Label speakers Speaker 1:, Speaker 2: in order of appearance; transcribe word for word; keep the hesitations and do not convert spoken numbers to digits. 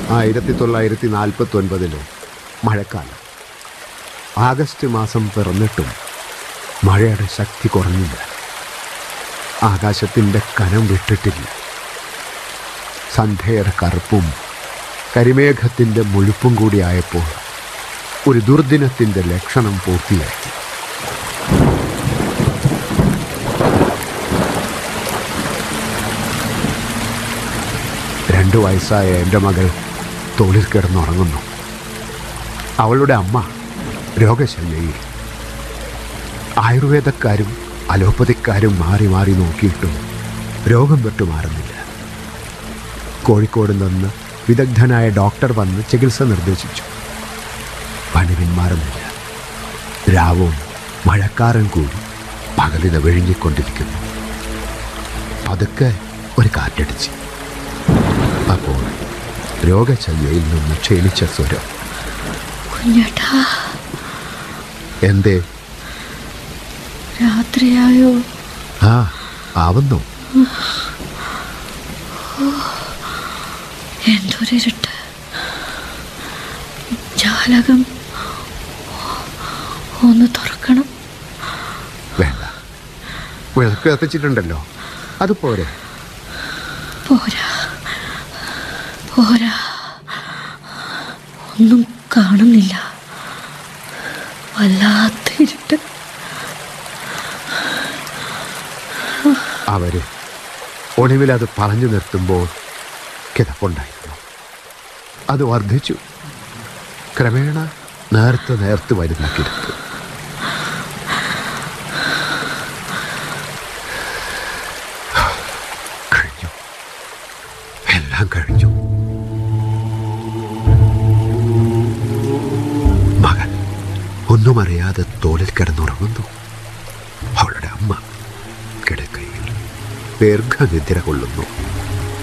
Speaker 1: ആയിരത്തി തൊള്ളായിരത്തി നാൽപ്പത്തി ഒൻപതിലെ മഴക്കാലം. ആഗസ്റ്റ് മാസം പിറന്നിട്ടും മഴയുടെ ശക്തി കുറഞ്ഞില്ല. ആകാശത്തിൻ്റെ കനം വിട്ടിട്ടില്ല. സന്ധ്യയുടെ കറുപ്പും കരിമേഘത്തിൻ്റെ മുഴുപ്പും കൂടിയായപ്പോൾ ഒരു ദുർദിനത്തിൻ്റെ ലക്ഷണം പൂർത്തിയായി. രണ്ടു വയസ്സായ എൻ്റെ മകൾ തോളിൽ കിടന്നുറങ്ങുന്നു. അവളുടെ അമ്മ രോഗശയ്യയിൽ. ആയുർവേദക്കാരും അലോപ്പതിക്കാരും മാറി മാറി നോക്കിയിട്ടും രോഗം വിട്ടുമാറുന്നില്ല. കോഴിക്കോട് നിന്ന് വിദഗ്ധനായ ഡോക്ടർ വന്ന് ചികിത്സ നിർദ്ദേശിച്ചു. പനി പിന്മാറുന്നില്ല. രാവും മഴക്കാരൻ കൂടി പകലിത വിഴുങ്ങിക്കൊണ്ടിരിക്കുന്നു. പതുക്കെ ഒരു കാറ്റടിച്ച്. അപ്പോൾ രോഗശയ്യയിൽ നിന്ന് ക്ഷീണിച്ച സ്വരം, എന്തേ?
Speaker 2: രാത്രിയായോ?
Speaker 1: ആ, ആവുന്നു.
Speaker 2: എന്തൊരിരുട്ട്. ജാലകം ഒന്ന് തുറക്കണം.
Speaker 1: വേണ്ട, വിളക്ക് കത്തിച്ചിട്ടുണ്ടല്ലോ, അത് പോരെ?
Speaker 2: പോരാ പോരാ ഒന്നും കാണുന്നില്ല. വല്ലാത്ത ഇരുട്ട്.
Speaker 1: അവര് ഒടുവിൽ അത് പറഞ്ഞു നിർത്തുമ്പോൾ കിതപ്പുണ്ടായിരുന്നു. അത് വർദ്ധിച്ചു. ക്രമേണ നേർത്ത് നേർത്ത് വരുന്ന കിടപ്പ്. കഴിഞ്ഞു, എല്ലാം കഴിഞ്ഞു. മകൻ ഒന്നും അറിയാതെ തോളിൽ കിടന്നുറങ്ങുന്നു. അവളുടെ അമ്മ കിടക്കയിൽ ദീർഘനിദ്ര കൊള്ളുന്നു.